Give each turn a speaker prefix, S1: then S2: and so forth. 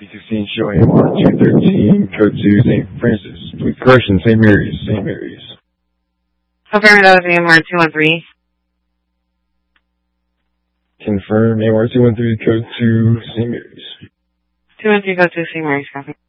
S1: 16 show AMR 213, code 2 St. Francis. Please correction, St. Mary's, St. Mary's.
S2: Confirm that was AMR 213.
S1: Confirm AMR 213, code 2 St. Mary's.
S2: 213, code 2 St. Mary's, copy.